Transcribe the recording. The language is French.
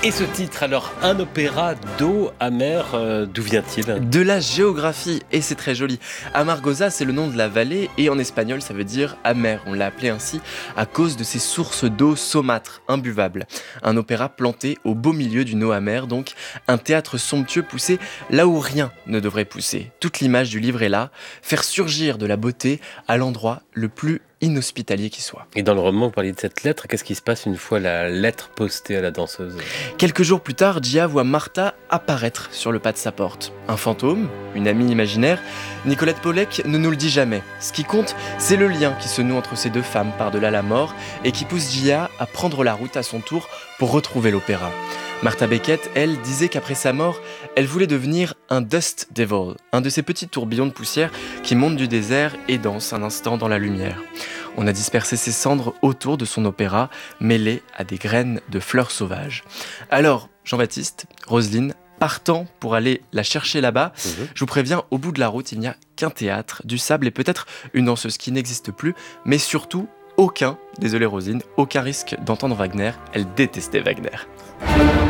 Et ce titre, alors, un opéra d'eau amère, d'où vient-il ? De la géographie, et c'est très joli. Amargosa, c'est le nom de la vallée, et en espagnol, ça veut dire amer. On l'a appelé ainsi à cause de ses sources d'eau saumâtre, imbuvables. Un opéra planté au beau milieu d'une eau amère, donc un théâtre somptueux poussé là où rien ne devrait pousser. Toute l'image du livre est là, faire surgir de la beauté à l'endroit le plus inhospitalier qui soit. Et dans le roman, vous parliez de cette lettre. Qu'est-ce qui se passe une fois la lettre postée à la danseuse ? Quelques jours plus tard, Gia voit Martha apparaître sur le pas de sa porte. Un fantôme, une amie imaginaire, Nicolette Pollek ne nous le dit jamais. Ce qui compte, c'est le lien qui se noue entre ces deux femmes par-delà la mort et qui pousse Gia à prendre la route à son tour pour retrouver l'opéra. Martha Beckett, elle, disait qu'après sa mort, elle voulait devenir un Dust Devil, un de ces petits tourbillons de poussière qui montent du désert et dansent un instant dans la lumière. On a dispersé ses cendres autour de son opéra, mêlées à des graines de fleurs sauvages. Alors, Jean-Baptiste, Roselyne, partant pour aller la chercher là-bas, je vous préviens, au bout de la route, il n'y a qu'un théâtre, du sable et peut-être une danseuse qui n'existe plus, mais surtout aucun risque d'entendre Wagner. Elle détestait Wagner.